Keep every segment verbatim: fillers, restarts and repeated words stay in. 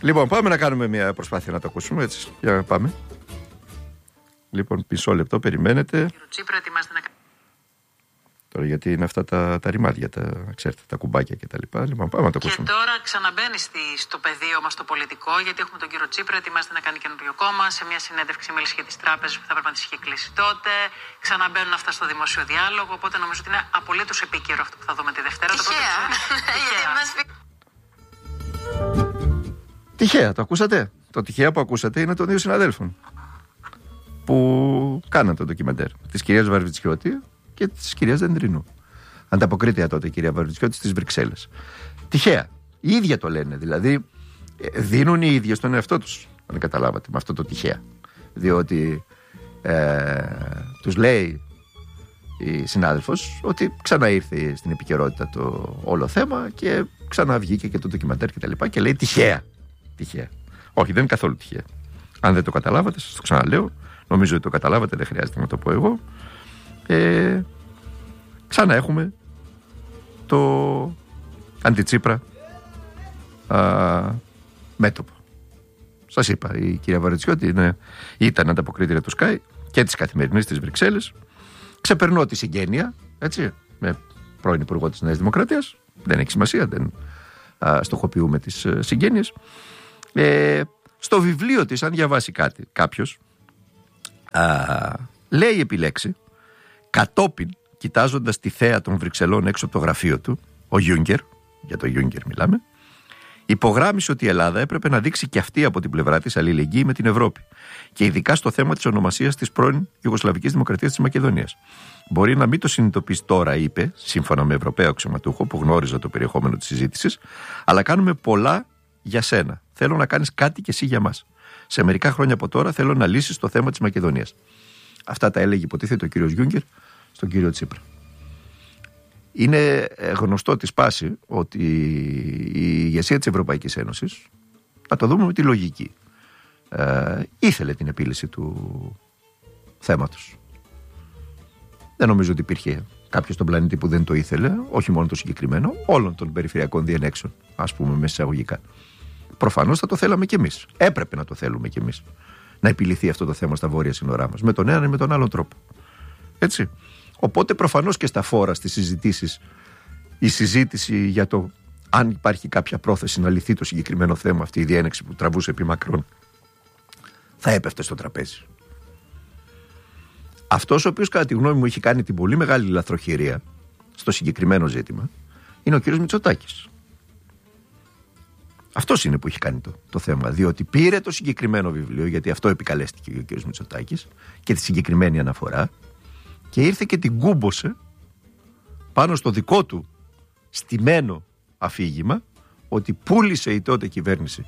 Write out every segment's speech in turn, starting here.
Λοιπόν, πάμε να κάνουμε μια προσπάθεια να το ακούσουμε, έτσι. Για πάμε. Λοιπόν, μισό λεπτό, περιμένετε. Κύριο Τσίπρα, ετοιμάστε να... Τώρα, γιατί είναι αυτά τα, τα ρημάδια, τα, ξέρετε, τα κουμπάκια κτλ. Λοιπόν, πάμε να το ακούσουμε. Και τώρα ξαναμπαίνει στη, στο πεδίο μας το πολιτικό, γιατί έχουμε τον κύριο Τσίπρα, ετοιμάστε να κάνει καινούριο κόμμα. Σε μια συνέντευξη μίλησε για τις τράπεζες που θα πρέπει να τις είχε κλείσει τότε. Ξαναμπαίνουν αυτά στο δημόσιο διάλογο. Οπότε νομίζω ότι είναι απολύτως επίκαιρο αυτό που θα δούμε τη Δευτέρα. Τυχαία. Τυχαία, το ακούσατε. Το τυχαία που ακούσατε είναι των δύο συναδέλφων που κάναν το ντοκιμαντέρ. Της κυρίας Βαρβιτσιώτη και της κυρίας Δενδρινού. Ανταποκρίτρια τότε η κυρία Βαρβιτσιώτη στις Βρυξέλλες. Τυχαία. Οι ίδιοι το λένε. Δηλαδή δίνουν οι ίδιοι στον εαυτό τους, αν καταλάβατε, με αυτό το τυχαία. Διότι ε, τους λέει η συνάδελφος ότι ξαναήρθε στην επικαιρότητα το όλο θέμα και ξαναβγήκε και το ντοκιμαντέρ και τα λοιπά και λέει τυχαία. Τυχαία. Όχι, δεν είναι καθόλου τυχαία. Αν δεν το καταλάβατε, σας το ξαναλέω. Νομίζω ότι το καταλάβατε, δεν χρειάζεται να το πω εγώ. Ε, ξανά έχουμε το αντιτσίπρα α, μέτωπο. Σας είπα, η κυρία Βαρβιτσιώτη ήταν ανταποκρίτρια του Sky και της Καθημερινής της Βρυξέλλες. Ξεπερνώ τη συγγένεια, έτσι, με πρώην υπουργό της Νέας Δημοκρατίας. Δεν έχει σημασία, δεν α, στοχοποιούμε τις α, συγγένειες. Ε, στο βιβλίο της, αν διαβάσει κάτι κάποιος, α, λέει επιλέξει κατόπιν, κοιτάζοντας τη θέα των Βρυξελών έξω από το γραφείο του, ο Γιούγκερ, για το Γιούγκερ μιλάμε, υπογράμμισε ότι η Ελλάδα έπρεπε να δείξει και αυτή από την πλευρά της αλληλεγγύη με την Ευρώπη και ειδικά στο θέμα της ονομασίας της πρώην Ιουγκοσλαβικής Δημοκρατίας της Μακεδονίας. Μπορεί να μην το συνειδητοποιήσει τώρα, είπε, σύμφωνα με Ευρωπαίο αξιωματούχο που γνώριζε το περιεχόμενο της συζήτησης, αλλά κάνουμε πολλά για σένα. Θέλω να κάνεις κάτι και εσύ για μας. Σε μερικά χρόνια από τώρα θέλω να λύσεις το θέμα της Μακεδονίας. Αυτά τα έλεγε υποτίθεται ο κύριος Γιούγκερ στον κύριο Τσίπρα. Είναι γνωστό τη σπάση ότι η ηγεσία της Ευρωπαϊκής Ένωσης, να το δούμε με τη λογική, ε, ήθελε την επίλυση του θέματος. Δεν νομίζω ότι υπήρχε κάποιος στον πλανήτη που δεν το ήθελε, όχι μόνο το συγκεκριμένο, όλων των περιφερειακών διενέξεων, ας πούμε μέσα εισαγωγικά. Προφανώς θα το θέλαμε κι εμείς. Έπρεπε να το θέλουμε κι εμείς. Να επιληθεί αυτό το θέμα στα βόρεια σύνορά μας. Με τον έναν ή με τον άλλον τρόπο. Έτσι. Οπότε προφανώς και στα φόρα, στις συζητήσεις, η συζήτηση για το αν υπάρχει κάποια πρόθεση να λυθεί το συγκεκριμένο θέμα, αυτή η διένεξη που τραβούσε επί μακρόν, θα έπεφτε στο τραπέζι. Αυτός ο οποίος κατά τη γνώμη μου έχει κάνει την πολύ μεγάλη λαθροχειρία στο συγκεκριμένο ζήτημα είναι ο κύριος Μητσοτάκης. Αυτός είναι που έχει κάνει το, το θέμα, διότι πήρε το συγκεκριμένο βιβλίο, γιατί αυτό επικαλέστηκε ο κύριος Μητσοτάκης και τη συγκεκριμένη αναφορά, και ήρθε και την κούμπωσε πάνω στο δικό του στημένο αφήγημα ότι πούλησε η τότε κυβέρνηση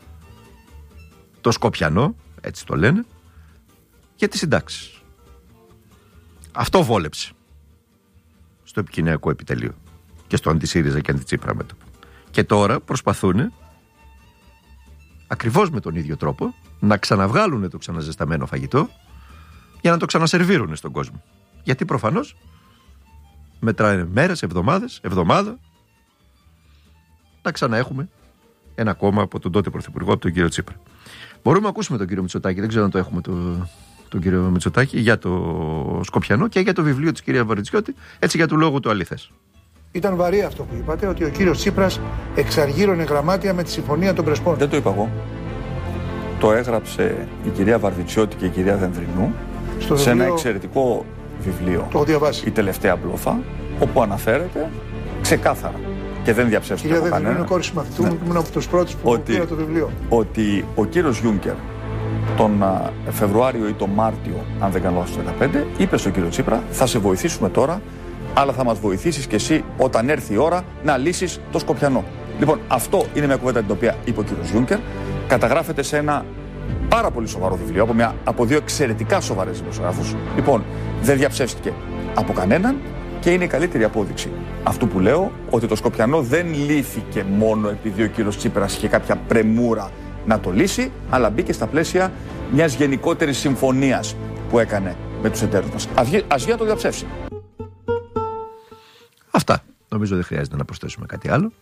το Σκοπιανό, έτσι το λένε, για τις συντάξεις. Αυτό βόλεψε στο επικοινωνιακό επιτελείο και στο αντισύριζα και αντιτσίπρα μέτωπο. Και τώρα προσπαθούν ακριβώς με τον ίδιο τρόπο να ξαναβγάλουν το ξαναζεσταμένο φαγητό για να το ξανασερβίρουν στον κόσμο. Γιατί προφανώς μετράνε μέρες, εβδομάδες, εβδομάδα να ξαναέχουμε ένα κόμμα από τον τότε Πρωθυπουργό, από τον κύριο Τσίπρα. Μπορούμε να ακούσουμε τον κύριο Μητσοτάκη, δεν ξέρω αν το έχουμε το, τον κύριο Μητσοτάκη, για το Σκοπιανό και για το βιβλίο της κυρία Βαρβιτσιώτη, έτσι για του λόγου του αληθές. Ήταν βαρύ αυτό που είπατε, ότι ο κύριος Τσίπρας εξαργύρωνε γραμμάτια με τη συμφωνία των Πρεσπών. Δεν το είπα εγώ. Το έγραψε η κυρία Βαρβιτσιώτη και η κυρία Δενδρινού στο σε βιβλίο... ένα εξαιρετικό βιβλίο. Το έχω διαβάσει. Η τελευταία μπλόφα, όπου αναφέρεται ξεκάθαρα και δεν διαψεύστηκε από κανένα. Κυρία Δενδρινού, κόρη μαθητού μου, ήμουν από τους πρώτους που ότι, πήρα το βιβλίο. Ότι ο κύριος Γιούγκερ τον Φεβρουάριο ή τον Μάρτιο, αν δεν κάνω λάθος, το δεκαπέντε, είπε στον κύριο Τσίπρα: θα σε βοηθήσουμε τώρα, αλλά θα μας βοηθήσεις και εσύ όταν έρθει η ώρα να λύσεις το Σκοπιανό. Λοιπόν, αυτό είναι μια κουβέντα την οποία είπε ο κύριος Γιούγκερ. Καταγράφεται σε ένα πάρα πολύ σοβαρό βιβλίο από, μια, από δύο εξαιρετικά σοβαρές δημοσιογράφους. Λοιπόν, δεν διαψεύστηκε από κανέναν και είναι η καλύτερη απόδειξη αυτού που λέω, ότι το Σκοπιανό δεν λύθηκε μόνο επειδή ο κύριος Τσίπρας είχε κάποια πρεμούρα να το λύσει, αλλά μπήκε στα πλαίσια μιας γενικότερης συμφωνίας που έκανε με τους εταίρους μας. Ας βγει, ας βγει να το διαψεύσει. Αυτά. Νομίζω δεν χρειάζεται να προσθέσουμε κάτι άλλο.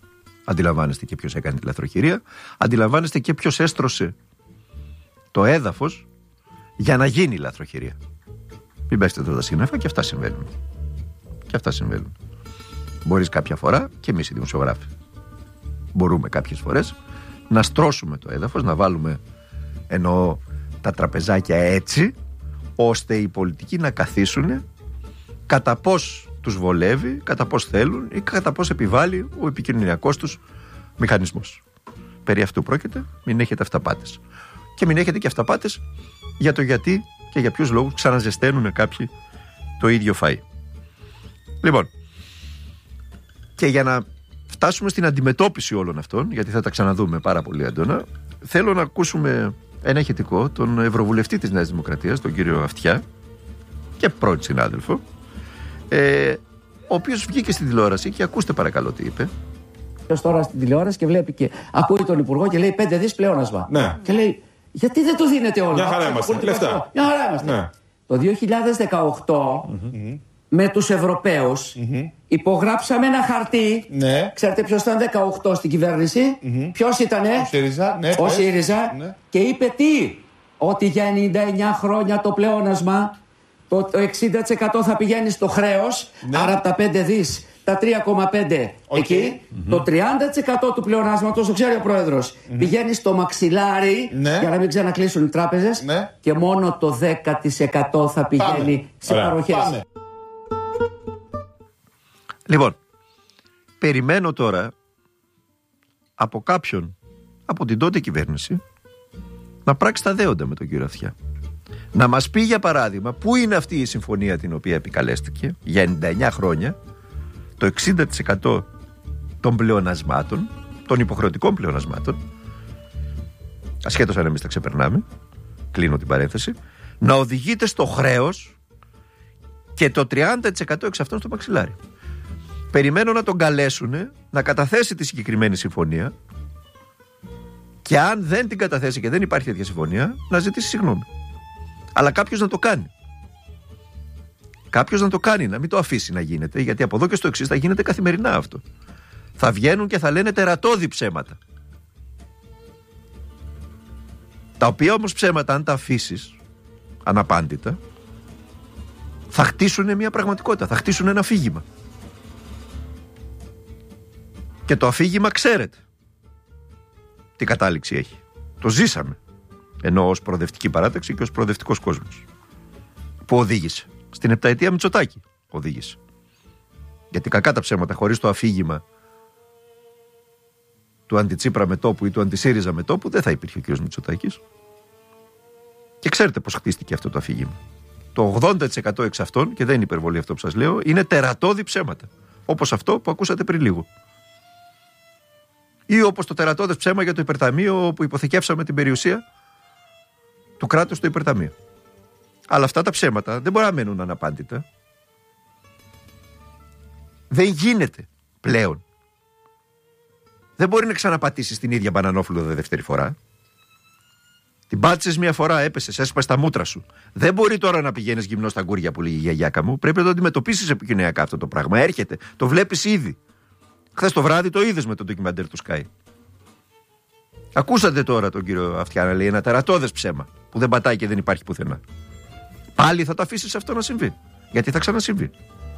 Αντιλαμβάνεστε και ποιος έκανε τη λαθροχειρία. Αντιλαμβάνεστε και ποιος έστρωσε το έδαφος για να γίνει η λαθροχειρία. Μην πέσετε εδώ τα σύννεφα, και αυτά συμβαίνουν. Και αυτά συμβαίνουν. Μπορείς κάποια φορά, και εμείς οι δημοσιογράφοι μπορούμε κάποιες φορές να στρώσουμε το έδαφος, να βάλουμε εννοώ τα τραπεζάκια έτσι, ώστε οι πολιτικοί να καθίσουν κατά πώς τους βολεύει, κατά πώς θέλουν ή κατά πώς επιβάλλει ο επικοινωνιακός τους μηχανισμός. Περί αυτού πρόκειται, μην έχετε αυταπάτες. Και μην έχετε και αυταπάτες για το γιατί και για ποιους λόγους ξαναζεσταίνουν κάποιοι το ίδιο φαΐ. Λοιπόν, και για να φτάσουμε στην αντιμετώπιση όλων αυτών, γιατί θα τα ξαναδούμε πάρα πολύ έντονα, θέλω να ακούσουμε ένα ηχητικό τον Ευρωβουλευτή της Νέας Δημοκρατίας, τον κύριο Αυτιά, και πρώην συνάδελφο, ε, ο οποίος βγήκε στην τηλεόραση, και ακούστε παρακαλώ τι είπε. Τώρα στην τηλεόραση και βλέπει και ακούει τον Υπουργό και λέει πέντε δις πλεόνασμα. Ναι. Και λέει, γιατί δεν το δίνετε όλα? Μια χαρά είμαστε. Λεφτά. Μια χαρά είμαστε. Ναι. Το δύο χιλιάδες δεκαοκτώ mm-hmm. με τους Ευρωπαίους mm-hmm. υπογράψαμε ένα χαρτί. Ναι. Ξέρετε ποιος ήταν δεκαοκτώ στην κυβέρνηση? Mm-hmm. Ποιος ήτανε? Ο ΣΥΡΙΖΑ. Ναι, ο ΣΥΡΙΖΑ. Ναι. Και είπε τι? Ότι για ενενήντα εννιά χρόνια το πλεόνασμα, το, το εξήντα τοις εκατό θα πηγαίνει στο χρέος. Ναι. Άρα από τα πέντε δις τα τρία κόμμα πέντε okay. εκεί, mm-hmm. το τριάντα τοις εκατό του πλεονάσματος, το ξέρει ο Πρόεδρος, mm-hmm. πηγαίνει στο μαξιλάρι, ναι. για να μην ξανακλείσουν οι τράπεζες, ναι. και μόνο το δέκα τοις εκατό θα πηγαίνει Πάμε. σε Ωραία. παροχές. Πάμε. Λοιπόν, περιμένω τώρα από κάποιον, από την τότε κυβέρνηση, να πράξει τα δέοντα με τον κύριο Αυτιά. Να μας πει, για παράδειγμα, πού είναι αυτή η συμφωνία την οποία επικαλέστηκε για ενενήντα εννιά χρόνια, το εξήντα τοις εκατό των πλεονασμάτων, των υποχρεωτικών πλεονασμάτων, ασχέτως αν εμείς τα ξεπερνάμε, κλείνω την παρένθεση, να οδηγείται στο χρέος και το τριάντα τοις εκατό εξ αυτών στο μαξιλάρι. Περιμένω να τον καλέσουν να καταθέσει τη συγκεκριμένη συμφωνία, και αν δεν την καταθέσει και δεν υπάρχει τέτοια συμφωνία, να ζητήσει συγγνώμη. Αλλά κάποιος να το κάνει. Κάποιος να το κάνει, να μην το αφήσει να γίνεται, γιατί από εδώ και στο εξής θα γίνεται καθημερινά αυτό. Θα βγαίνουν και θα λένε τερατώδη ψέματα. Τα οποία όμως ψέματα, αν τα αφήσεις αναπάντητα, θα χτίσουν μια πραγματικότητα, θα χτίσουν ένα αφήγημα. Και το αφήγημα ξέρετε τι κατάληξη έχει. Το ζήσαμε. Ενώ ως προοδευτική παράταξη και ως προοδευτικός κόσμος. Που οδήγησε. Στην επταετία Μητσοτάκη οδήγησε. Γιατί κακά τα ψέματα, χωρίς το αφήγημα του αντιτσίπρα μετώπου ή του αντισύριζα μετώπου, δεν θα υπήρχε ο κ. Μητσοτάκης. Και ξέρετε πώς χτίστηκε αυτό το αφήγημα. Το ογδόντα τοις εκατό εξ αυτών, και δεν είναι υπερβολή αυτό που σας λέω, είναι τερατώδη ψέματα. Όπως αυτό που ακούσατε πριν λίγο. Ή όπως το τερατώδες ψέμα για το υπερταμείο που υποθηκεύσαμε την περιουσία του κράτους στο υπερταμείο. Αλλά αυτά τα ψέματα δεν μπορεί να μένουν αναπάντητα. Δεν γίνεται πλέον. Δεν μπορεί να ξαναπατήσεις την ίδια μπανανόφλουδα δεύτερη φορά. Την πάτησες μια φορά, έπεσες, έσπασες τα μούτρα σου. Δεν μπορεί τώρα να πηγαίνεις γυμνός στα γκούρια που λέγει η γιαγιάκα μου. Πρέπει να το αντιμετωπίσεις επικοινωνιακά αυτό το πράγμα. Έρχεται, το βλέπεις ήδη. Χθες το βράδυ το είδες με το ντοκιμαντέρ του Sky. Ακούσατε τώρα τον κύριο Αυτιά να λέει ένα τερατώδες ψέμα που δεν πατάει και δεν υπάρχει πουθενά. Πάλι θα το αφήσεις αυτό να συμβεί? Γιατί θα ξανασυμβεί.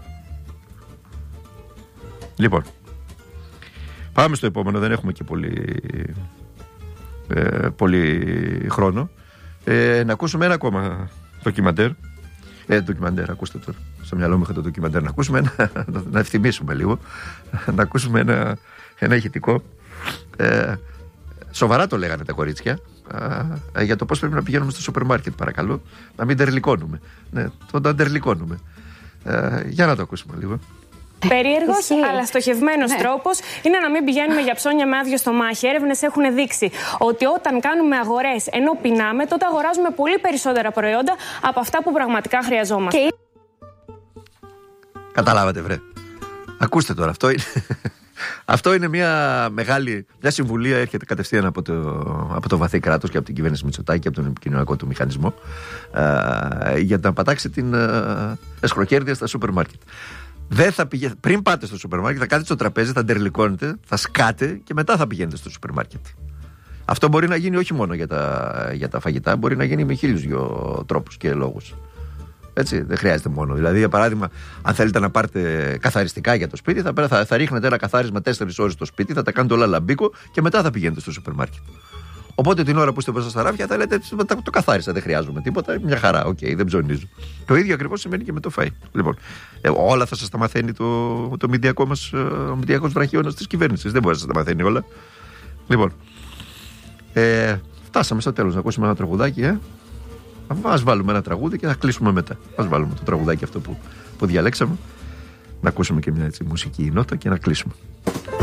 Λοιπόν, πάμε στο επόμενο, δεν έχουμε και πολύ, ε, πολύ χρόνο. Ε, να ακούσουμε ένα ακόμα ντοκιμαντέρ. Ε, ντοκιμαντέρ, ακούστε τώρα. Στο μυαλό μου είχα το ντοκιμαντέρ. Να ακούσουμε ένα, να ευθυμίσουμε λίγο. Να ακούσουμε ένα, ένα ηχητικό. Ε, σοβαρά το λέγανε τα κορίτσια. Α, για το πώς πρέπει να πηγαίνουμε στο σούπερ μάρκετ, παρακαλώ. Να μην τερλικώνουμε. Ναι, το να τερλικώνουμε. Ε, για να το ακούσουμε λίγο. Περίεργος αλλά στοχευμένος ναι. τρόπος είναι να μην πηγαίνουμε για ψώνια με άδειο στομάχι. Έρευνες έχουν δείξει ότι όταν κάνουμε αγορές ενώ πεινάμε, τότε αγοράζουμε πολύ περισσότερα προϊόντα από αυτά που πραγματικά χρειαζόμαστε. Και... Καταλάβατε, βρε. Ακούστε τώρα, αυτό είναι, αυτό είναι μια μεγάλη μια συμβουλία, έρχεται κατευθείαν από το, από το βαθύ κράτος και από την κυβέρνηση Μητσοτάκη και από τον επικοινωνιακό του μηχανισμό, α, για να πατάξει την α, εσχροκέρδεια στα σούπερ μάρκετ. Δεν θα πηγα... Πριν πάτε στο σούπερ μάρκετ, θα κάτσετε στο τραπέζι, θα ντερλικώνετε, θα σκάτε και μετά θα πηγαίνετε στο σούπερ μάρκετ. Αυτό μπορεί να γίνει όχι μόνο για τα, για τα φαγητά, μπορεί να γίνει με χίλιους δυο τρόπους και λόγους. Έτσι, δεν χρειάζεται μόνο. Δηλαδή, για παράδειγμα, αν θέλετε να πάρετε καθαριστικά για το σπίτι, θα, θα, θα ρίχνετε ένα καθάρισμα τέσσερις ώρες στο σπίτι, θα τα κάνετε όλα λαμπίκο και μετά θα πηγαίνετε στο σούπερ μάρκετ. Οπότε την ώρα που είστε μπροστά στα ράφια θα λέτε το καθάρισα, δεν χρειάζομαι τίποτα, μια χαρά, οκ, okay, δεν ψωνίζω. Το ίδιο ακριβώς σημαίνει και με το φαΐ. Λοιπόν, ε, όλα θα σας τα μαθαίνει το, το μηντιακό μας, ο μηντιακός βραχίωνας της κυβέρνησης. Δεν μπορεί να σας τα μαθαίνει όλα. Λοιπόν, ε, φτάσαμε στο τέλος να ακούσουμε ένα τραγουδάκι, ε. Ας βάλουμε ένα τραγούδι και θα κλείσουμε μετά. Ας βάλουμε το τραγουδάκι αυτό που, που διαλέξαμε. Να ακούσουμε και μια έτσι, μουσική νότα και να κλείσουμε.